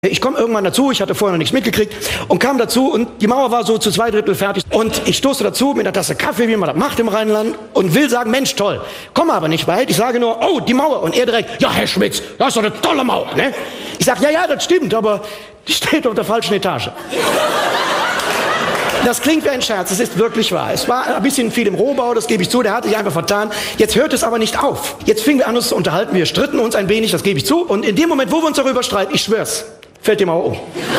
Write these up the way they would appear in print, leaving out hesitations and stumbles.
Ich komme irgendwann dazu, ich hatte vorher noch nichts mitgekriegt und kam dazu und die Mauer war so zu 2/3 fertig und ich stoße dazu mit einer Tasse Kaffee, wie man das macht im Rheinland und will sagen, Mensch, toll, komme aber nicht weit, ich sage nur, oh, die Mauer und er direkt, ja, Herr Schmitz, das ist doch eine tolle Mauer, ne? Ich sage, ja, das stimmt, aber die steht auf der falschen Etage. Das klingt wie ein Scherz, es ist wirklich wahr. Es war ein bisschen viel im Rohbau, das gebe ich zu, der hatte sich einfach vertan. Jetzt hört es aber nicht auf. Jetzt fingen wir an, uns zu unterhalten, wir stritten uns ein wenig, das gebe ich zu. Und in dem Moment, wo wir uns darüber streiten, ich schwör's, fällt die Mauer um.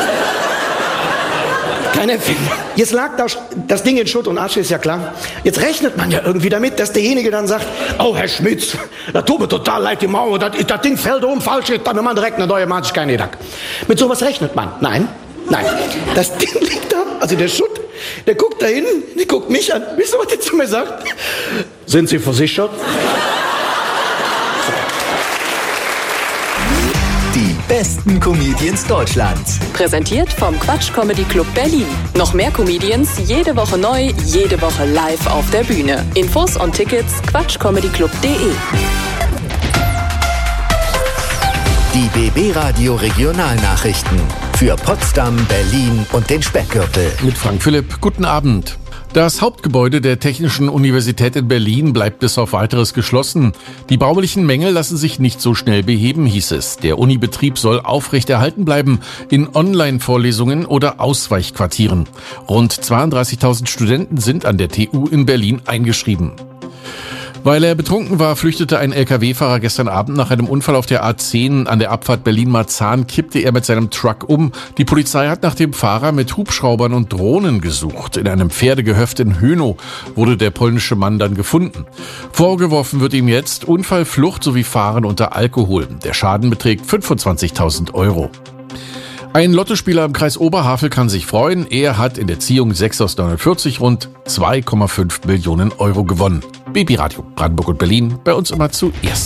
Keine Empfindung. Jetzt lag das Ding in Schutt und Asche, ist ja klar. Jetzt rechnet man ja irgendwie damit, dass derjenige dann sagt, oh, Herr Schmitz, das tut mir total leid, die Mauer, das Ding fällt um, falsch, dann wir machen direkt eine neue, macht sich keine Gedanken. Mit sowas rechnet man. Nein. Das Ding liegt da, also der Schutt, der guckt da hin, der guckt mich an. Wisst ihr, was der zu mir sagt? Sind Sie versichert? Die besten Comedians Deutschlands. Präsentiert vom Quatsch Comedy Club Berlin. Noch mehr Comedians, jede Woche neu, jede Woche live auf der Bühne. Infos und Tickets quatschcomedyclub.de. Die BB Radio Regionalnachrichten für Potsdam, Berlin und den Speckgürtel. Mit Frank Philipp, guten Abend. Das Hauptgebäude der Technischen Universität in Berlin bleibt bis auf Weiteres geschlossen. Die baulichen Mängel lassen sich nicht so schnell beheben, hieß es. Der Unibetrieb soll aufrechterhalten bleiben in Online-Vorlesungen oder Ausweichquartieren. Rund 32.000 Studenten sind an der TU in Berlin eingeschrieben. Weil er betrunken war, flüchtete ein Lkw-Fahrer gestern Abend nach einem Unfall auf der A10 an der Abfahrt Berlin-Marzahn, kippte er mit seinem Truck um. Die Polizei hat nach dem Fahrer mit Hubschraubern und Drohnen gesucht. In einem Pferdegehöft in Hönow wurde der polnische Mann dann gefunden. Vorgeworfen wird ihm jetzt Unfall, Flucht sowie Fahren unter Alkohol. Der Schaden beträgt 25.000 Euro. Ein Lottospieler im Kreis Oberhavel kann sich freuen. Er hat in der Ziehung 6 aus 49 rund 2,5 Millionen Euro gewonnen. BB Radio Brandenburg und Berlin, bei uns immer zuerst.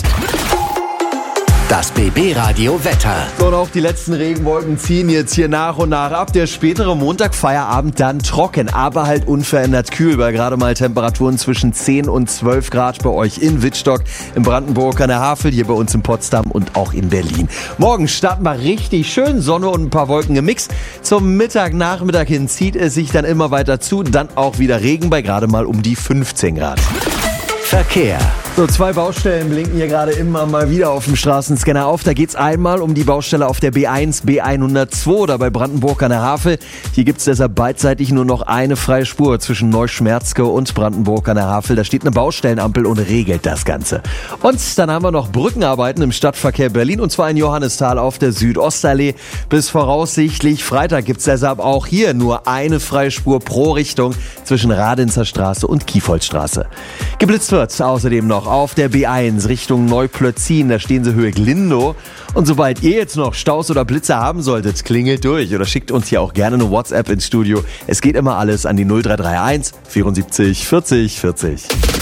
Das BB Radio Wetter. So, und auch die letzten Regenwolken ziehen jetzt hier nach und nach ab. Der spätere Montag, Feierabend, dann trocken, aber halt unverändert kühl, bei gerade mal Temperaturen zwischen 10 und 12 Grad bei euch in Wittstock, in Brandenburg an der Havel, hier bei uns in Potsdam und auch in Berlin. Morgen starten wir richtig schön, Sonne und ein paar Wolken im Mix. Zum Nachmittag hin zieht es sich dann immer weiter zu, dann auch wieder Regen bei gerade mal um die 15 Grad. Verkehr. So, 2 Baustellen blinken hier gerade immer mal wieder auf dem Straßenscanner auf. Da geht's einmal um die Baustelle auf der B1, B102 oder bei Brandenburg an der Havel. Hier gibt's deshalb beidseitig nur noch eine freie Spur zwischen Neuschmerzke und Brandenburg an der Havel. Da steht eine Baustellenampel und regelt das Ganze. Und dann haben wir noch Brückenarbeiten im Stadtverkehr Berlin und zwar in Johannisthal auf der Südostallee. Bis voraussichtlich Freitag gibt's deshalb auch hier nur eine freie Spur pro Richtung zwischen Radenzer Straße und Kiefholzstraße. Geblitzt wird außerdem noch auf der B1 Richtung Neuplötzin, da stehen sie Höhe Glindow. Und sobald ihr jetzt noch Staus oder Blitze haben solltet, klingelt durch oder schickt uns hier auch gerne eine WhatsApp ins Studio. Es geht immer alles an die 0331 74 40 40.